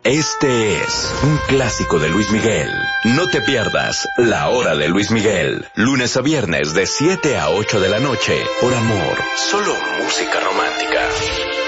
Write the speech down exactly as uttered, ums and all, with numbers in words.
Este es un clásico de Luis Miguel. No te pierdas La Hora de Luis Miguel, lunes a viernes de siete a ocho de la noche, por Amor, solo música romántica.